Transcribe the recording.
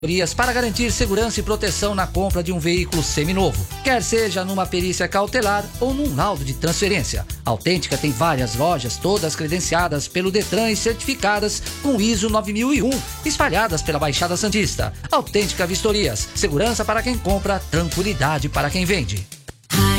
Vistorias para garantir segurança e proteção na compra de um veículo seminovo, quer seja numa perícia cautelar ou num laudo de transferência. A Autêntica tem várias lojas, todas credenciadas pelo Detran e certificadas com ISO 9001, espalhadas pela Baixada Santista. Autêntica Vistorias, segurança para quem compra, tranquilidade para quem vende.